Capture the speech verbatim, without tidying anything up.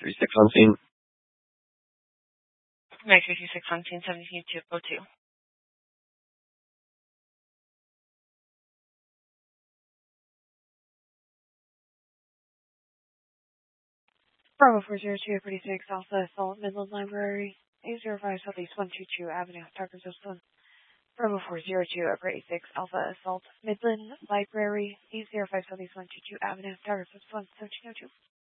three six on scene. Mike three six on scene, seventeen two oh two. Bravo four zero two, thirty-six Alpha Assault, Midland Library, eight zero five Southeast one two two Avenue, Tucker Zone. Bravo four zero two, thirty-six Alpha Assault, Midland Library, eight zero five Southeast one two two Avenue, Tucker Zone, seventeen oh two.